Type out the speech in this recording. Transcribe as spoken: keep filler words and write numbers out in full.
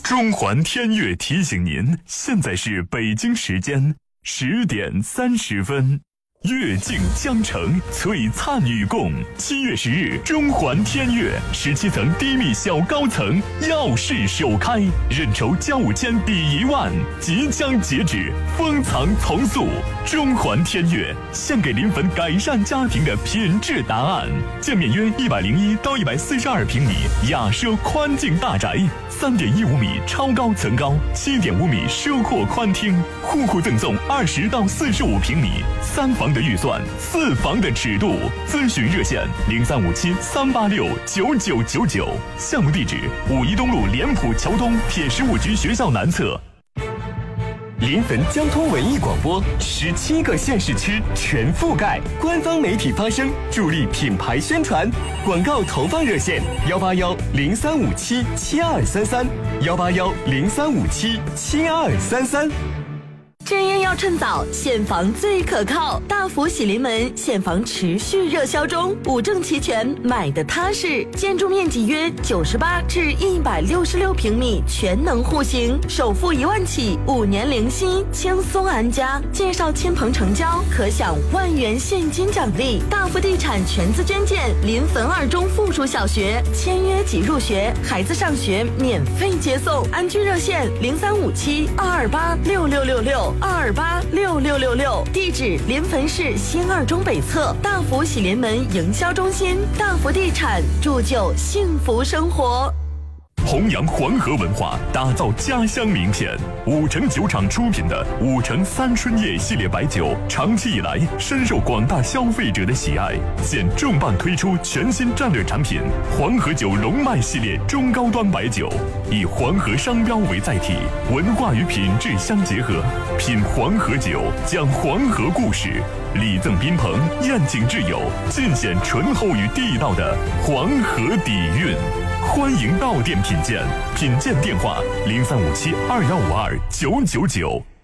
中环天悦提醒您，现在是北京时间十点三十分。月静江城，璀璨与共。七月十日，中环天悦十七层低密小高层耀世首开，认筹交五千抵一万，即将截止，封藏从速。中环天悦献给临汾改善家庭的品质答案。建面约一百零一到一百四十二平米雅奢宽净大宅，三点一五米超高层高，七点五米奢阔宽厅，户户赠送二十到四十五平米三房的预算，四房的尺度。咨询热线零三五七三八六九九九九，项目地址五一东路联普桥东铁十五局学校南侧。 临汾交通文艺广播，十七个县市区全覆盖，官方媒体发声，助力品牌宣传。广告投放热线：幺八幺零三五七七二三三，幺八幺零三五七七二三三。 真烟要趁早，现房最可靠。大福喜临门现房持续热销中，五证齐全，买的踏实。建筑面积约九十八至一百六十六平米，全能户型，首付一万起，五年零息，轻松安家。介绍亲朋成交，可享万元现金奖励。大福地产全资捐建临汾二中附属小学，签约即入学，孩子上学免费接送。安居热线零三五七二二八六六六六。二二八六六六六，地址临汾市新二中北侧大福喜临门营销中心。大福地产铸就幸福生活。 弘扬黄河文化，打造家乡名片。五城酒厂出品的五城三春叶系列白酒，长期以来深受广大消费者的喜爱。现重磅推出全新战略产品黄河酒龙脉系列中高端白酒，以黄河商标为载体，文化与品质相结合。品黄河酒，讲黄河故事，礼赠宾朋，宴请挚友，尽显醇厚与地道的黄河底蕴。欢迎到店品鉴，品鉴电话零三五七二幺五二九九九。